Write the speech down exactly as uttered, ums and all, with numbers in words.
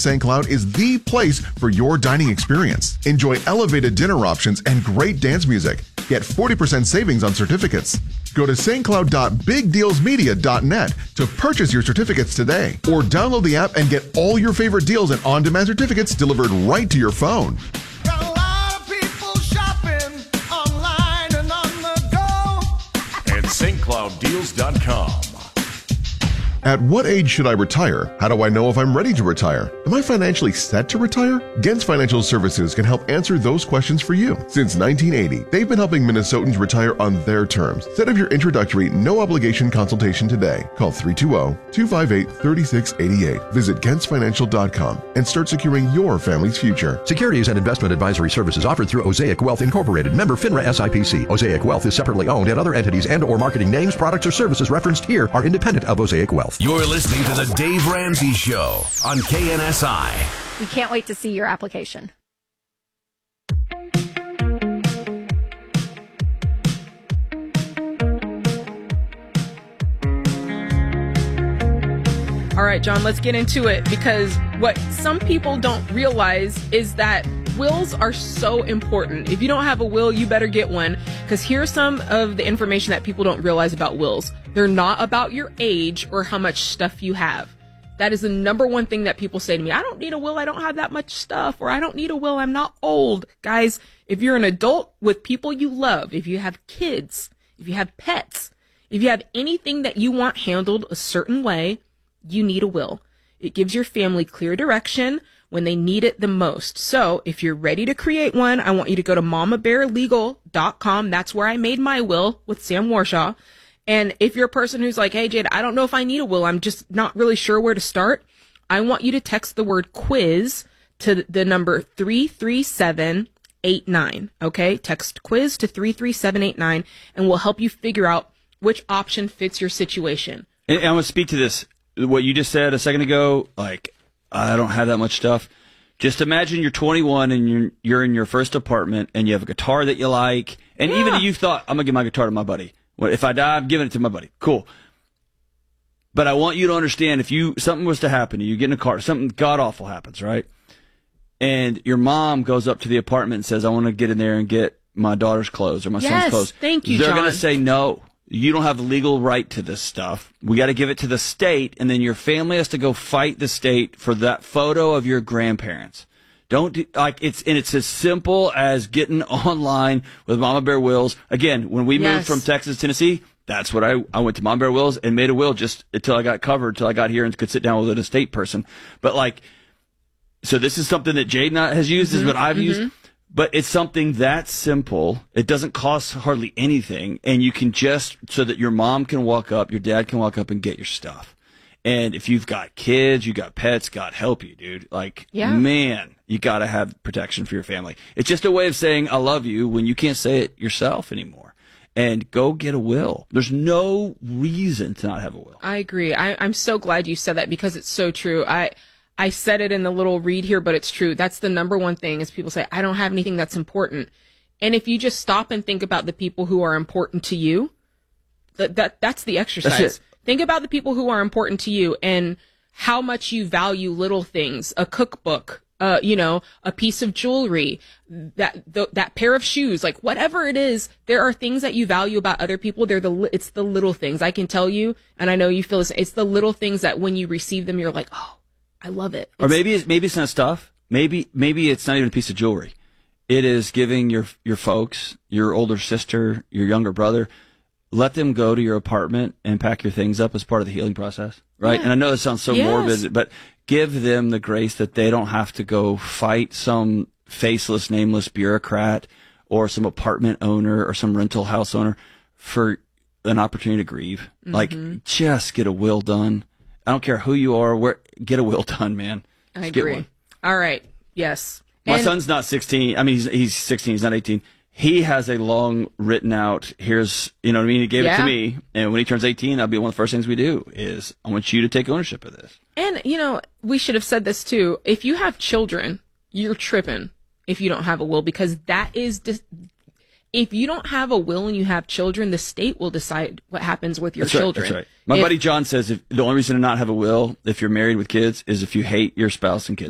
Saint Cloud is the place for your dining experience. Enjoy elevated dinner options and great dance music. Get forty percent savings on certificates. Go to st cloud dot big deals media dot net to purchase your certificates today, or download the app and get all your favorite deals and on-demand certificates delivered right to your phone. Got a lot of people shopping online and on the go at st cloud deals dot com. At what age should I retire? How do I know if I'm ready to retire? Am I financially set to retire? Gens Financial Services can help answer those questions for you. Since nineteen eighty, they've been helping Minnesotans retire on their terms. Set up your introductory, no-obligation consultation today. Call three two zero, two five eight, three six eight eight. Visit gens financial dot com and start securing your family's future. Securities and investment advisory services offered through Osaic Wealth Incorporated, member FINRA S I P C. Osaic Wealth is separately owned, and other entities and or marketing names, products, or services referenced here are independent of Osaic Wealth. You're listening to The Dave Ramsey Show on K N S I. We can't wait to see your application. All right, John, let's get into it, because what some people don't realize is that wills are so important. If you don't have a will, you better get one, because here's some of the information that people don't realize about wills. They're not about your age or how much stuff you have. That is the number one thing that people say to me. I don't need a will. I don't have that much stuff. Or I don't need a will. I'm not old. Guys, if you're an adult with people you love, if you have kids, if you have pets, if you have anything that you want handled a certain way, you need a will. It gives your family clear direction when they need it the most. So if you're ready to create one, I want you to go to mama bear legal dot com. That's where I made my will with Sam Warshaw. And if you're a person who's like, hey, Jade, I don't know if I need a will, I'm just not really sure where to start, I want you to text the word quiz to the number three three seven eight nine. Okay? Text quiz to three three seven eight nine, and we'll help you figure out which option fits your situation. And I'm going to speak to this, what you just said a second ago, like, I don't have that much stuff. Just imagine you're twenty-one and you're, you're in your first apartment and you have a guitar that you like, and yeah. even if you thought, I'm going to give my guitar to my buddy. Well, if I die, I'm giving it to my buddy. Cool. But I want you to understand, if you something was to happen to you, you get in a car, something god-awful happens, right? And your mom goes up to the apartment and says, I want to get in there and get my daughter's clothes or my yes, son's clothes. Thank you, They're John. going to say, no, you don't have the legal right to this stuff. We got to give it to the state, and then your family has to go fight the state for that photo of your grandparents. Don't do, like it's and it's as simple as getting online with Mama Bear Wills. Again, when we yes. moved from Texas to Tennessee, that's what I I went to Mama Bear Wills and made a will just until I got covered, until I got here and could sit down with an estate person. But like, so this is something that Jade has used, mm-hmm. is what I've mm-hmm. used. But it's something that simple. It doesn't cost hardly anything, and you can just so that your mom can walk up, your dad can walk up and get your stuff. And if you've got kids, you got pets, God help you, dude. Like, yeah. man, you got to have protection for your family. It's just a way of saying I love you when you can't say it yourself anymore. And go get a will. There's no reason to not have a will. I agree. I, I'm so glad you said that, because it's so true. I I said it in the little read here, but it's true. That's the number one thing is people say, I don't have anything that's important. And if you just stop and think about the people who are important to you, that, that that's the exercise. That's it. Think about the people who are important to you and how much you value little things, a cookbook, uh, you know, a piece of jewelry, that th- that pair of shoes, like whatever it is. There are things that you value about other people. They're the li- it's the little things. I can tell you, and I know you feel this. It's the little things that when you receive them, you're like, oh, I love it. It's- or maybe it's, maybe it's not stuff. Maybe maybe it's not even a piece of jewelry. It is giving your your folks, your older sister, your younger brother. Let them go to your apartment and pack your things up as part of the healing process, right? Yeah. And I know this sounds so yes. morbid, but give them the grace that they don't have to go fight some faceless, nameless bureaucrat or some apartment owner or some rental house owner for an opportunity to grieve. Mm-hmm. Like, just get a will done. I don't care who you are, where get a will done, man. I just agree. Get one. All right. Yes. My and- son's not sixteen. I mean, he's, he's sixteen. He's not eighteen. He has a long written out, here's, you know what I mean? He gave yeah. it to me. And when he turns eighteen, that'll be one of the first things we do is I want you to take ownership of this. And, you know, we should have said this too. If you have children, you're tripping if you don't have a will, because that is, dis- if you don't have a will and you have children, the state will decide what happens with your that's children. Right, that's right. My if, buddy John says if, the only reason to not have a will, if you're married with kids, is if you hate your spouse and kids.